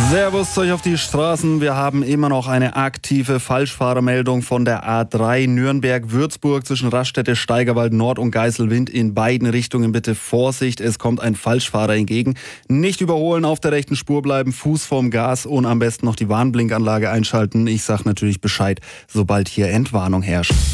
Servus euch auf die Straßen. Wir haben immer noch eine aktive Falschfahrermeldung von der A3 Nürnberg-Würzburg zwischen Raststätte, Steigerwald Nord und Geiselwind. In beiden Richtungen bitte Vorsicht, es kommt ein Falschfahrer entgegen. Nicht überholen, auf der rechten Spur bleiben, Fuß vorm Gas und am besten noch die Warnblinkanlage einschalten. Ich sag natürlich Bescheid, sobald hier Entwarnung herrscht.